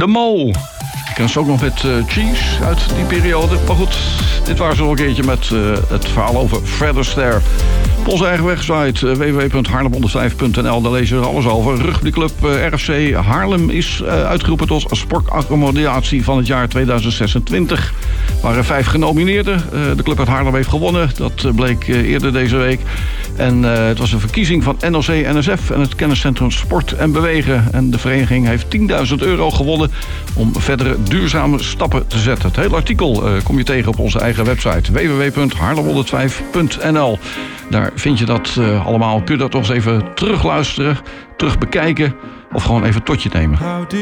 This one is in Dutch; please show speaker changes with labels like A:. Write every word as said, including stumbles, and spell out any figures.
A: De Mo. Ik ken ze ook nog met uh, Cheese uit die periode. Maar goed, dit waren ze nog een keertje met uh, het verhaal over Fred Astaire. Op onze eigen website uh, w w w punt haarlem honderdvijf punt n l. Daar lezen we er alles over. Rugbyclub uh, R F C Haarlem is uh, uitgeroepen tot sportaccommodatie van het jaar tweeduizend zesentwintig. Er waren vijf genomineerden. Uh, de club uit Haarlem heeft gewonnen. Dat uh, bleek uh, eerder deze week. En uh, het was een verkiezing van N O C N S F en het kenniscentrum Sport en Bewegen. En de vereniging heeft tienduizend euro gewonnen om verdere duurzame stappen te zetten. Het hele artikel uh, kom je tegen op onze eigen website w w w punt haarlem honderdvijf punt n l. Daar vind je dat uh, allemaal. Kun je dat toch eens even terugluisteren, terug bekijken of gewoon even tot je nemen.